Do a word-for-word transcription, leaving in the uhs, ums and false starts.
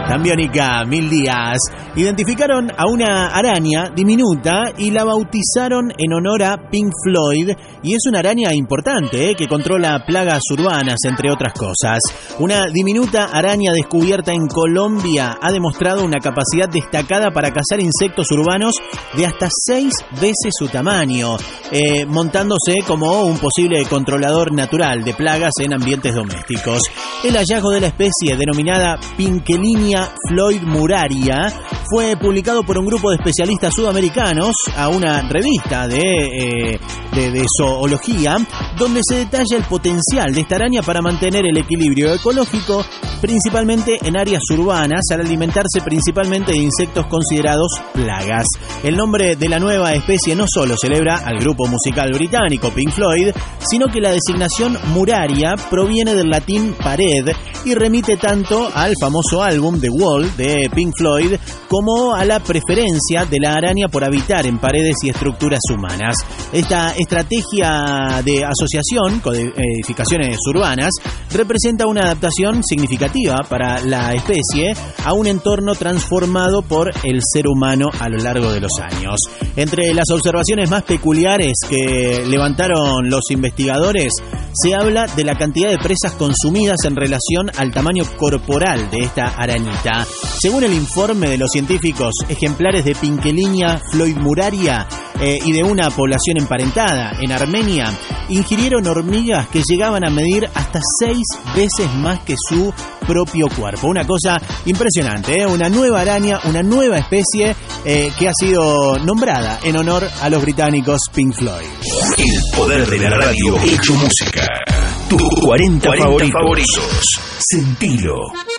Tan biónica, mil días. Identificaron a una araña diminuta y la bautizaron en honor a Pink Floyd. Y es una araña importante, ¿eh? que controla plagas urbanas, entre otras cosas. Una diminuta araña descubierta en Colombia ha demostrado una capacidad destacada para cazar insectos urbanos de hasta seis veces su tamaño, eh, montándose como un posible controlador natural de plagas en ambientes domésticos. El hallazgo de la especie, denominada Pinkelinia floydmuraria, fue publicado por un grupo de especialistas sudamericanos a una revista de, eh, de, de zoología, donde se detalla el potencial de esta araña para mantener el equilibrio ecológico, principalmente en áreas urbanas, al alimentarse principalmente de insectos considerados plagas. El nombre de la nueva especie no solo celebra al grupo musical británico Pink Floyd, sino que la designación muraria proviene del latín pared y remite tanto al famoso álbum The Wall de Pink Floyd como a la preferencia de la araña por habitar en paredes y estructuras humanas. Esta estrategia de asociación con edificaciones urbanas representa una adaptación significativa para la especie a un entorno transformado por el ser humano a lo largo de los años. Entre las observaciones más peculiares que levantaron los investigadores, se habla de la cantidad de presas consumidas en relación al tamaño corporal de esta arañita. Según el informe de los científicos, ejemplares de Pinkelinia floydmuraria eh, y de una población emparentada en Armenia ingirieron hormigas que llegaban a medir hasta seis veces más que su propio cuerpo. Una cosa impresionante, ¿eh? Una nueva araña, una nueva especie eh, que ha sido nombrada en honor a los británicos Pink Floyd. El poder de la radio hecho música. Tus cuarenta, cuarenta favoritos. favoritos. Sentilo.